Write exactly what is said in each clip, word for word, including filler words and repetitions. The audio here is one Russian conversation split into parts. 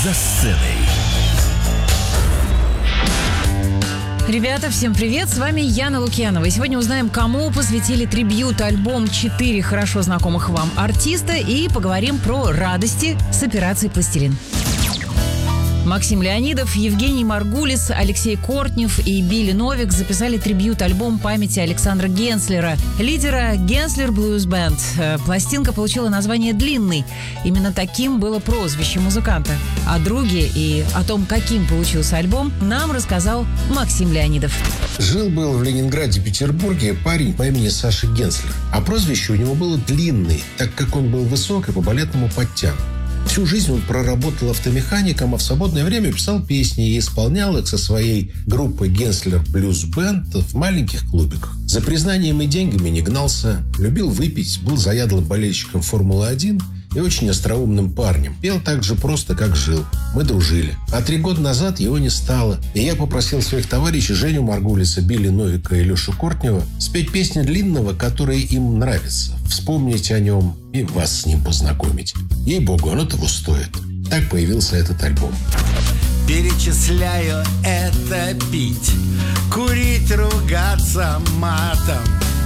за сценой. Ребята, всем привет! С вами Яна Лукьянова. И сегодня узнаем, кому посвятили трибьют-альбом четыре хорошо знакомых вам артиста, и поговорим про радости с операцией «Пластилин». Максим Леонидов, Евгений Маргулис, Алексей Кортнев и Билли Новик записали трибьют-альбом памяти Александра Генслера, лидера Генслер Blues Band. Пластинка получила название «Длинный». Именно таким было прозвище музыканта. О друге и о том, каким получился альбом, нам рассказал Максим Леонидов. Жил-был в Ленинграде, Петербурге парень по имени Саша Генслер. А прозвище у него было «Длинный», так как он был высок и по-балетному подтянут. Всю жизнь он проработал автомехаником, а в свободное время писал песни и исполнял их со своей группой Генслер Blues Band в маленьких клубиках. За признанием и деньгами не гнался, любил выпить, был заядлым болельщиком Формулы один и очень остроумным парнем. Пел так же просто, как жил. Мы дружили. А три года назад его не стало. И я попросил своих товарищей Женю Маргулиса, Билли Новика и Лешу Кортнева спеть песни Длинного, которые им нравятся. Вспомнить о нем и вас с ним познакомить. Ей-богу, оно того стоит. Так появился этот альбом. Перечисляю это пить, курить, ругаться матом.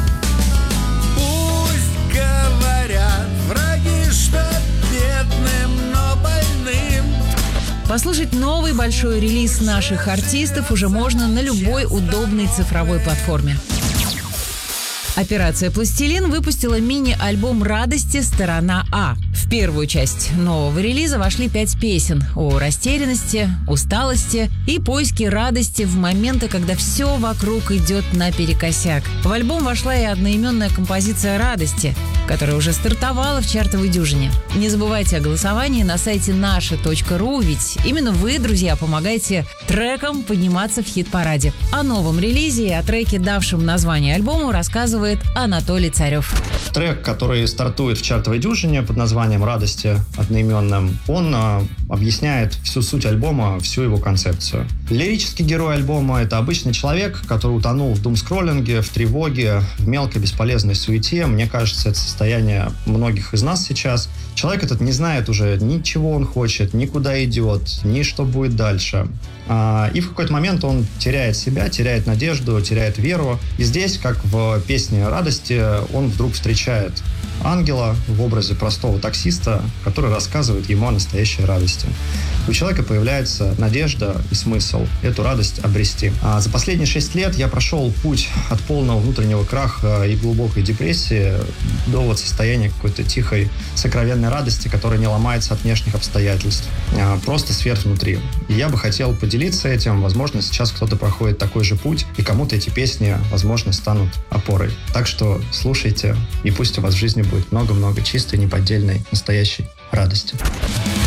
Пусть говорят враги, что бедным, но больным. Послушать новый большой релиз наших артистов уже можно на любой удобной цифровой платформе. Операция «Пластилин» выпустила мини-альбом «Радости. Сторона А». В первую часть нового релиза вошли пять песен о растерянности, усталости и поиске радости в моменты, когда все вокруг идет наперекосяк. В альбом вошла и одноименная композиция «Радости», которая уже стартовала в чартовой дюжине. Не забывайте о голосовании на сайте наше точка ру, ведь именно вы, друзья, помогаете трекам подниматься в хит-параде. О новом релизе и о треке, давшем название альбому, рассказывает Анатолий Царев. Трек, который стартует в чартовой дюжине под названием «Радости» одноименным, он а, объясняет всю суть альбома, всю его концепцию. Лирический герой альбома — это обычный человек, который утонул в думскроллинге, в тревоге, в мелкой бесполезной суете. Мне кажется, это состояние многих из нас сейчас. Человек этот не знает уже ни чего он хочет, ни куда идет, ни что будет дальше. А, и в какой-то момент он теряет себя, теряет надежду, теряет веру. И здесь, как в песне «Радости», он вдруг встречает ангела в образе простого таксиста, который рассказывает ему о настоящей радости. У человека появляется надежда и смысл эту радость обрести. А за последние шесть лет я прошел путь от полного внутреннего краха и глубокой депрессии до вот состояния какой-то тихой, сокровенной радости, которая не ломается от внешних обстоятельств. А просто свет внутри. И я бы хотел поделиться этим. Возможно, сейчас кто-то проходит такой же путь, и кому-то эти песни, возможно, станут опорой. Так что слушайте, и пусть у вас в жизни будет много-много чистой, неподдельной, настоящей радости.